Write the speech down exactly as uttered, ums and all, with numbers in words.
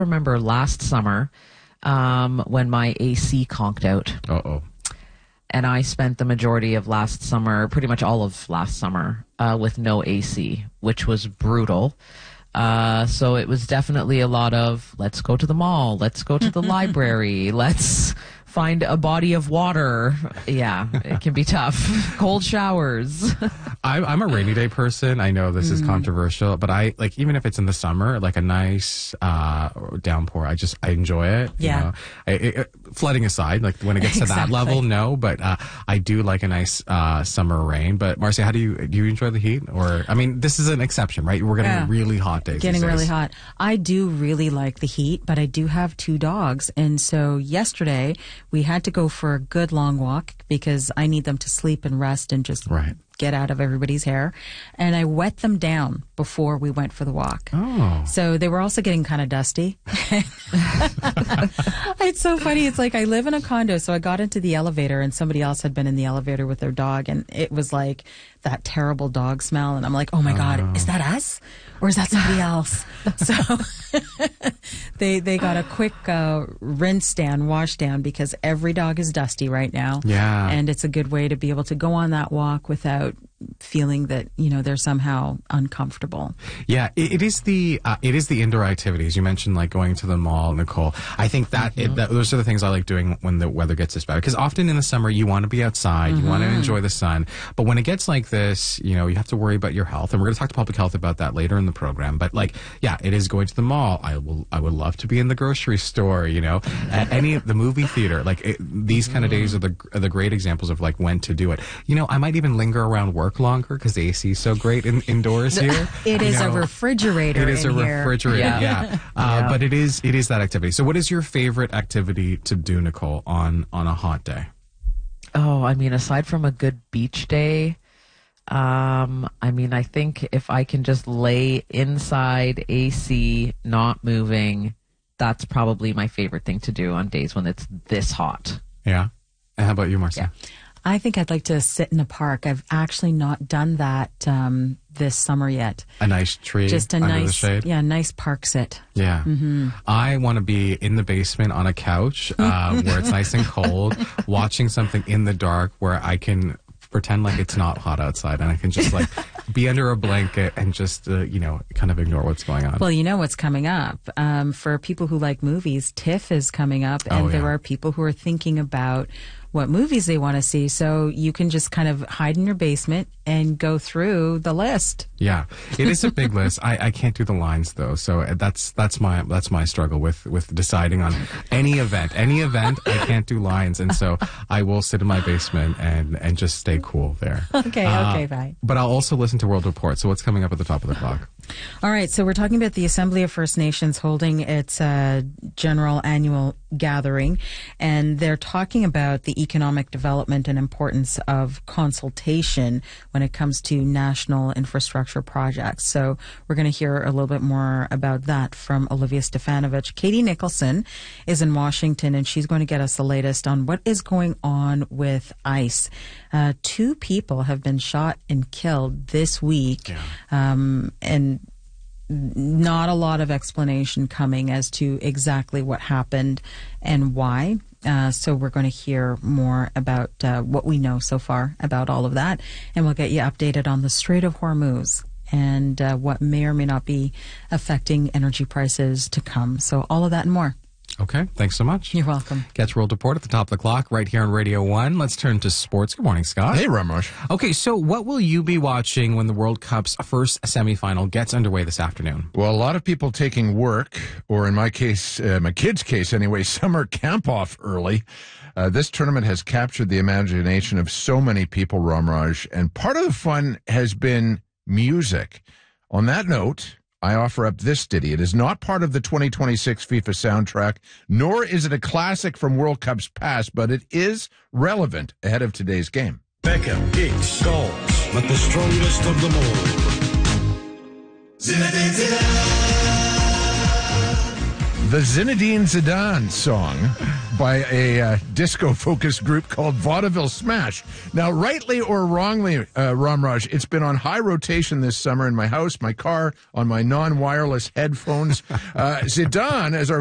remember last summer um, when my A C conked out. Uh-oh. And I spent the majority of last summer, pretty much all of last summer, uh, with no A C, which was brutal. Uh, so it was definitely a lot of, let's go to the mall, let's go to the library, let's find a body of water. Yeah, it can be tough. Cold showers. I'm, I'm a rainy day person. I know this is Mm. controversial, but I like, even if it's in the summer, like a nice uh, downpour, I just, I enjoy it. you Yeah. know. I, it, flooding aside, like when it gets to that Exactly. level, no, but uh, I do like a nice uh, summer rain. But Marcia, how do you, do you enjoy the heat? Or, I mean, this is an exception, right? We're getting Yeah. really hot days. Getting these days. really hot. I do really like the heat, but I do have two dogs. And so yesterday we had to go for a good long walk because I need them to sleep and rest and just Right. get out of everybody's hair. And I wet them down before we went for the walk. Oh. So they were also getting kind of dusty. It's so funny. It's like I live in a condo, so I got into the elevator and somebody else had been in the elevator with their dog, and it was like that terrible dog smell. And I'm like, oh my God, is that us? Or is that somebody else? So they they got a quick uh, rinse down, wash down, because every dog is dusty right now. Yeah. And it's a good way to be able to go on that walk without feeling that, you know, they're somehow uncomfortable. Yeah, it, it is the uh, it is the indoor activities. You mentioned like going to the mall, Nicole. I think that, it, that those are the things I like doing when the weather gets this bad. Because often in the summer you want to be outside, you want to enjoy the sun, but when it gets like this, you know, you have to worry about your health. And we're going to talk to public health about that later in the program. But like, yeah, it is going to the mall. I will. I would love to be in the grocery store. You know, at any the movie theater. Like it, these kind of days are the are the great examples of like when to do it. You know, I might even linger around work longer because the A C is so great in, indoors here. It You is know, a refrigerator It is in a here. refrigerator, yeah. Yeah. Uh, Yeah. But it is it is that activity. So, what is your favorite activity to do, Nicole, on on a hot day? Oh, I mean, aside from a good beach day, um, I mean, I think if I can just lay inside A C, not moving, that's probably my favorite thing to do on days when it's this hot. Yeah. And how about you, Marcia? I think I'd like to sit in a park. I've actually not done that um, this summer yet. A nice tree Just a under the nice, shade. yeah, nice park sit. Yeah. I want to be in the basement on a couch uh, where it's nice and cold, watching something in the dark where I can pretend like it's not hot outside and I can just like be under a blanket and just, uh, you know, kind of ignore what's going on. Well, you know what's coming up. Um, for people who like movies, TIFF is coming up, and Oh, there yeah. are people who are thinking about what movies they want to see. So you can just kind of hide in your basement and go through the list. Yeah, it is a big list. I, I can't do the lines though, so that's that's my that's my struggle with with deciding on any event. Any event, I can't do lines, and so I will sit in my basement and and just stay cool there. Okay, Uh, okay, fine. But I'll also listen to World Report. So what's coming up at the top of the clock? All right, so we're talking about the Assembly of First Nations holding its uh, general annual gathering, and they're talking about the economic development and importance of consultation when it comes to national infrastructure projects. So we're going to hear a little bit more about that from Olivia Stefanovich. Katie Nicholson is in Washington, and she's going to get us the latest on what is going on with ICE. Uh, two people have been shot and killed this week, Yeah. um, and not a lot of explanation coming as to exactly what happened and why. Uh, so we're going to hear more about uh, what we know so far about all of that, and we'll get you updated on the Strait of Hormuz and uh, what may or may not be affecting energy prices to come. So all of that and more. Okay, thanks so much. You're welcome. Catch World Report at the top of the clock right here on Radio One. Let's turn to sports. Good morning, Scott. Hey, Ramrosh. Okay, so what will you be watching when the World Cup's first semifinal gets underway this afternoon? Well, a lot of people taking work, or in my case, uh, my kid's case anyway, summer camp off early. Uh, this tournament has captured the imagination of so many people, Ramraj, and part of the fun has been music. On that note, I offer up this ditty. It is not part of the twenty twenty-six FIFA soundtrack, nor is it a classic from World Cups past, but it is relevant ahead of today's game. Beckham, Giggs, goals, but the strongest of them all. Zinedine Zidane. the Zinedine Zidane song by a uh, disco-focused group called Vaudeville Smash. Now, rightly or wrongly, uh, Ramraj, it's been on high rotation this summer in my house, my car, on my non-wireless headphones. Uh, Zidane, as our